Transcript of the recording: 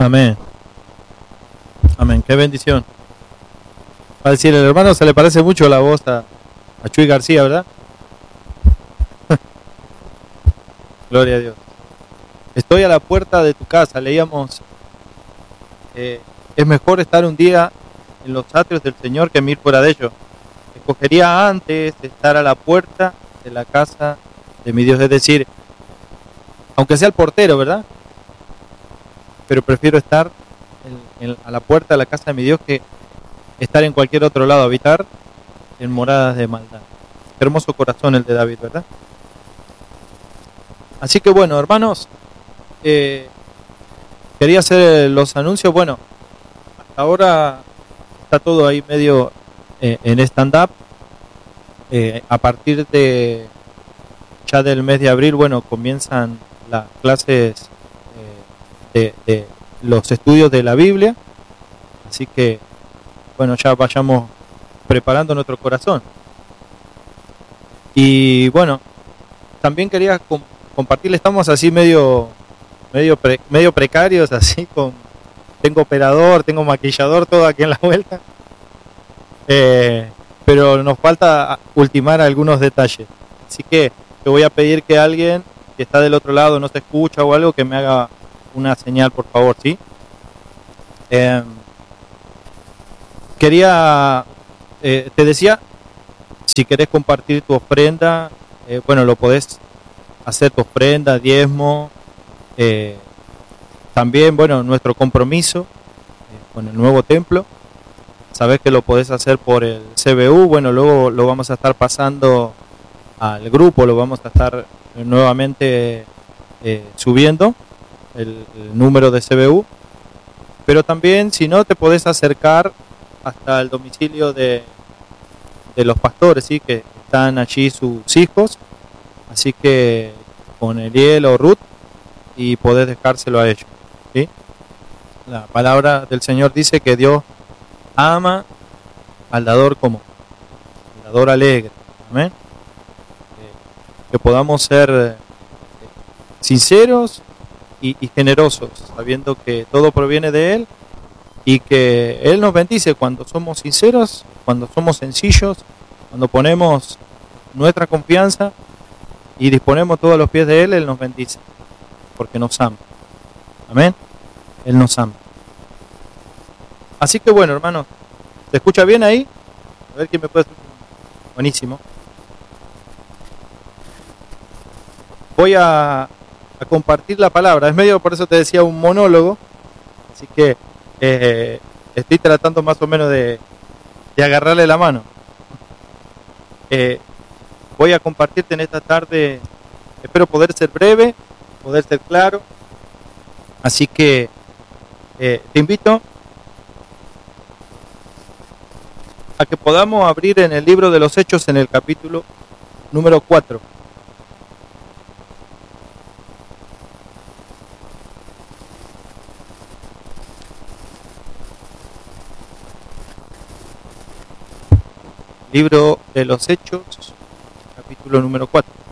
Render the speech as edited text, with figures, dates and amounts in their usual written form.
Amén. Amén. Qué bendición. Va a decir el hermano, se le parece mucho la voz a Chuy García, ¿verdad? Gloria a Dios. Estoy a la puerta de tu casa. Leíamos, es mejor estar un día en los atrios del Señor que ir fuera de ellos. Escogería antes estar a la puerta de la casa de mi Dios. Es decir, aunque sea el portero, ¿verdad? Pero prefiero estar a la puerta de la casa de mi Dios que estar en cualquier otro lado, habitar en moradas de maldad. Qué hermoso corazón el de David, ¿verdad? Así que bueno, hermanos, quería hacer los anuncios. Bueno, hasta ahora está todo ahí medio en stand-up. A partir de ya del mes de abril, bueno, comienzan las clases de los estudios de la Biblia. Así que, bueno, ya vayamos preparando nuestro corazón. Y bueno, también quería compartirle, estamos así medio precarios, así tengo operador, tengo maquillador, todo aquí en la vuelta. Pero nos falta ultimar algunos detalles. Así que te voy a pedir que alguien que está del otro lado no se escucha o algo, que me haga una señal, por favor, ¿sí? Te decía, si querés compartir tu ofrenda, bueno, lo podés hacer, tu ofrenda, diezmo, también, bueno, nuestro compromiso con el nuevo templo. Sabés que lo podés hacer por el CBU, bueno, luego lo vamos a estar pasando al grupo, lo vamos a estar nuevamente subiendo el número de CBU, pero también, si no, te podés acercar hasta el domicilio de los pastores, ¿sí? Que están allí sus hijos, así que con Eliel o Ruth, y podés dejárselo a ellos, ¿sí? La palabra del Señor dice que Dios ama al dador como al dador alegre. Amén. Que podamos ser sinceros y generosos, sabiendo que todo proviene de Él y que Él nos bendice cuando somos sinceros, cuando somos sencillos, cuando ponemos nuestra confianza y disponemos todos los pies de Él nos bendice, porque nos ama. Amén. Él nos ama. Así que bueno, hermanos, ¿se escucha bien ahí? A ver quién me puede... Buenísimo. Voy a compartir la palabra. Es medio, por eso te decía, un monólogo. Así que estoy tratando más o menos de agarrarle la mano. Voy a compartirte en esta tarde. Espero poder ser breve, poder ser claro. Así que te invito a que podamos abrir en el libro de los Hechos, en el capítulo número 4. Libro de los Hechos, capítulo número 4.